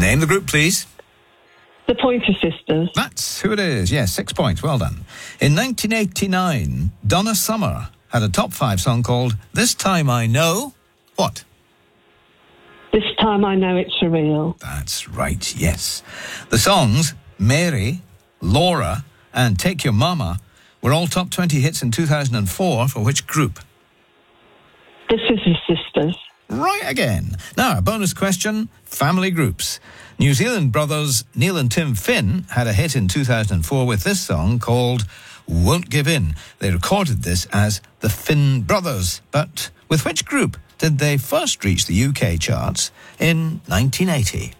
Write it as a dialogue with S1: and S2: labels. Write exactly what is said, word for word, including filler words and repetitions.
S1: Name the group, please.
S2: The Pointer Sisters.
S1: That's who it is. Yes, six points. Well done. In nineteen eighty-nine, Donna Summer had a top five song called This Time I Know... What?
S2: This Time I Know It's Surreal.
S1: That's right, yes. The songs Mary, Laura and Take Your Mama were all top twenty hits in two thousand four for which group?
S2: The Scissor Sisters.
S1: Right again. Now, a bonus question, family groups. New Zealand brothers Neil and Tim Finn had a hit in two thousand four with this song called Won't Give In. They recorded this as the Finn Brothers. But with which group did they first reach the U K charts in nineteen eighty?